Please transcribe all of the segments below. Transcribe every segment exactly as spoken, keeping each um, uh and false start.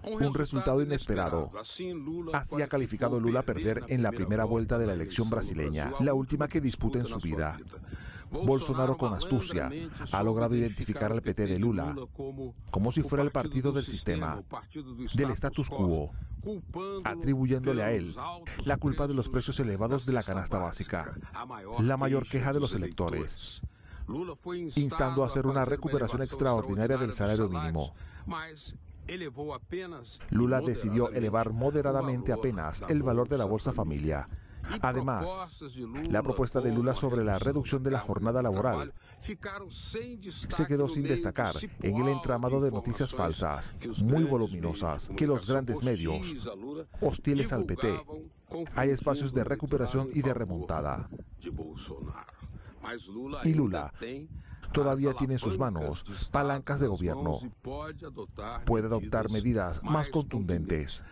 Un resultado inesperado. Así ha calificado Lula perder en la primera vuelta de la elección brasileña, la última que disputa en su vida. Bolsonaro, con astucia, ha logrado identificar al P T de Lula como si fuera el partido del sistema, del status quo, atribuyéndole a él la culpa de los precios elevados de la canasta básica, la mayor queja de los electores, instando a hacer una recuperación extraordinaria del salario mínimo. Lula decidió elevar moderadamente apenas el valor de la Bolsa Familia. Además, la propuesta de Lula sobre la reducción de la jornada laboral se quedó sin destacar en el entramado de noticias falsas, muy voluminosas, que los grandes medios, hostiles al P T, hay espacios de recuperación y de remontada. Y Lula todavía tiene en sus manos palancas de gobierno. Puede adoptar medidas más contundentes.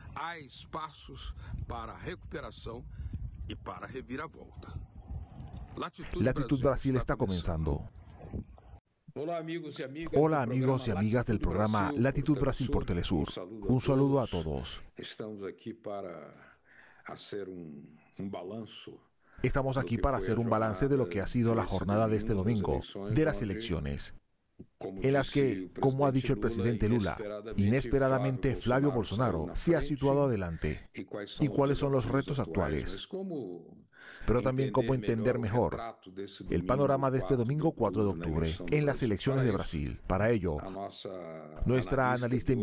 Latitud Brasil está comenzando. Hola amigos y amigas del programa Latitud Brasil por Telesur. Un saludo a todos. Estamos aquí para hacer un balance de lo que ha sido la jornada de este domingo, de las elecciones, en las que, como ha dicho el presidente Lula, inesperadamente Flavio Bolsonaro se ha situado adelante. ¿Y cuáles son los retos actuales? Pero también cómo entender mejor el panorama de este domingo cuatro de octubre en las elecciones de Brasil. Para ello, nuestra analista